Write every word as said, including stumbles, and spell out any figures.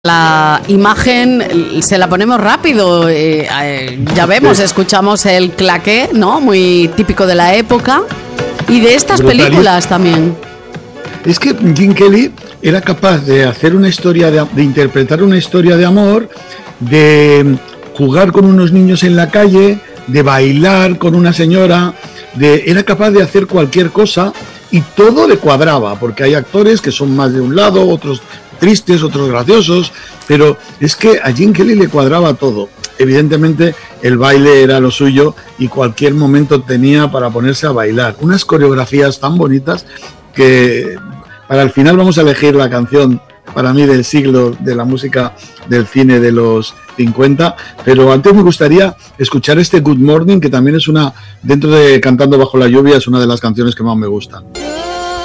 La imagen se la ponemos rápido, eh, eh, ya vemos, escuchamos el claqué, ¿no? Muy típico de la época y de estas Brutal. películas también. Es que Gene Kelly era capaz de hacer una historia, de, de interpretar una historia de amor, de jugar con unos niños en la calle, de bailar con una señora, de, era capaz de hacer cualquier cosa y todo le cuadraba, porque hay actores que son más de un lado, otros tristes, otros graciosos, pero es que a Gene Kelly le cuadraba todo. Evidentemente el baile era lo suyo y cualquier momento tenía para ponerse a bailar. Unas coreografías tan bonitas que para el final vamos a elegir la canción para mí del siglo de la música del cine de los cincuenta, pero antes me gustaría escuchar este Good Morning, que también es una, dentro de Cantando bajo la lluvia, es una de las canciones que más me gustan.